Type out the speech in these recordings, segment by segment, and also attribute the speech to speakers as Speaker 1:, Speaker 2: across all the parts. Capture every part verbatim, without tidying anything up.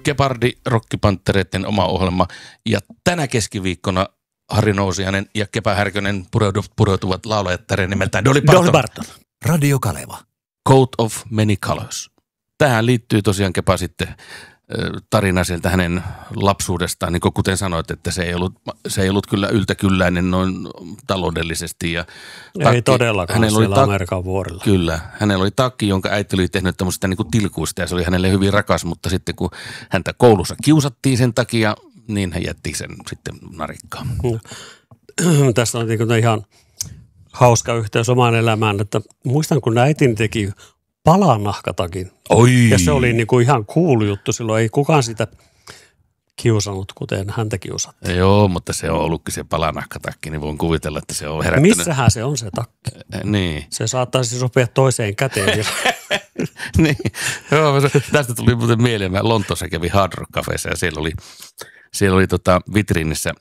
Speaker 1: Gepardi, Rokkipanttereiden oma ohjelma. Ja tänä keskiviikkona Harri Nousiainen ja Kepa Härkönen pureutuvat laulajattäreen nimeltään Dolly Parton.
Speaker 2: Dolly Parton.
Speaker 3: Radio Kaleva.
Speaker 1: Coat of Many Colors. Tähän liittyy tosiaan Kepa sitten tarina sieltä hänen lapsuudestaan, niin kuin kuten sanoit, että se ei ollut, se ei ollut kyllä yltäkylläinen noin taloudellisesti. Ja
Speaker 2: takki, ei todellakaan siellä oli tak- Amerikan vuorilla.
Speaker 1: Kyllä, hänellä oli takki, jonka äiti oli tehnyt tämmöistä niin kuin tilkuista ja se oli hänelle hyvin rakas, mutta sitten kun häntä koulussa kiusattiin sen takia, niin hän jätti sen sitten narikkaan.
Speaker 2: No. Tässä on niin ihan hauska yhteys omaan elämään, että muistan kun äitini teki palanahkatakin.
Speaker 1: Oi.
Speaker 2: Ja se oli niinku ihan cool juttu silloin. Ei kukaan sitä kiusannut, kuten häntä kiusattiin.
Speaker 1: Joo, mutta se on ollutkin se palanahkatakki, niin voin kuvitella, että se on herättänyt.
Speaker 2: Missähän se on se takki?
Speaker 1: Niin.
Speaker 2: Se saattaisi sopia toiseen käteen.
Speaker 1: Niin. Joo, tästä tuli muuten mieleen. Mä Lontoossa kävin Hard Rock Cafeessa ja siellä oli, siellä oli tota vitriinissä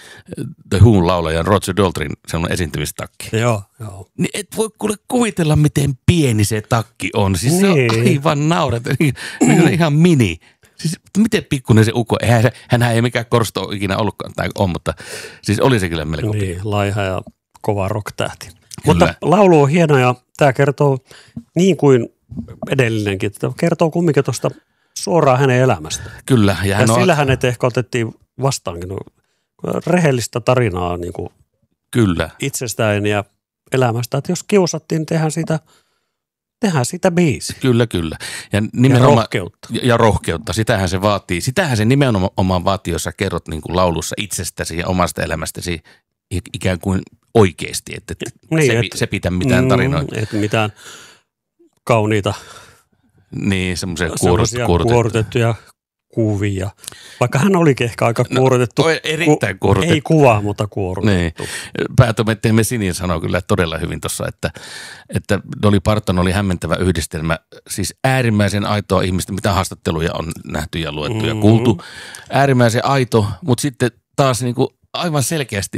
Speaker 1: The Who'n laulajan Roger Daltryn sellainen esiintymistakki.
Speaker 2: Joo, joo.
Speaker 1: Niin et voi kuule kuvitella, miten pieni se takki on. Siis niin. Se on aivan naurettava. Se on ihan mini. Siis miten pikkuinen se ukko. Eihän se, hänhän ei mikään korsto ole ikinä ollutkaan, tai on, mutta siis oli se kyllä melko
Speaker 2: niin,
Speaker 1: pieni.
Speaker 2: Laiha ja kova rock-tähti. Mutta laulu on hieno ja tämä kertoo niin kuin edellinenkin, että kertoo kumminkin tuosta suoraan hänen elämästä.
Speaker 1: Kyllä. Ja,
Speaker 2: ja
Speaker 1: hän
Speaker 2: sillä
Speaker 1: on...
Speaker 2: hänet ehkä otettiin vastaankin. No, rehellistä tarinaa niin kuin
Speaker 1: kyllä.
Speaker 2: Itsestään ja elämästä, että jos kiusattiin, tehdään sitä, tehdään sitä biisi.
Speaker 1: Kyllä, kyllä. Ja,
Speaker 2: ja rohkeutta.
Speaker 1: Ja, ja rohkeutta, sitähän se vaatii. Sitähän se nimenomaan vaatii, jos sä kerrot niin kuin laulussa itsestäsi ja omasta elämästäsi ikään kuin oikeasti, että niin, se, et, se pitää mitään tarinoita.
Speaker 2: Että mitään kauniita,
Speaker 1: niin, semmoisia
Speaker 2: kuorutettuja kuvia. Vaikka hän olikin ehkä aika kuorutettu.
Speaker 1: No, erittäin kuorutettu.
Speaker 2: Ei kuva, mutta kuorutettu.
Speaker 1: Niin. Päätoimittajamme Sinin sanoi kyllä todella hyvin tuossa, että, että Dolly Parton oli hämmentävä yhdistelmä. Siis äärimmäisen aitoa ihmistä, mitä haastatteluja on nähty ja luettu mm-hmm. ja kuultu. Äärimmäisen aito, mutta sitten taas niin kuin aivan selkeästi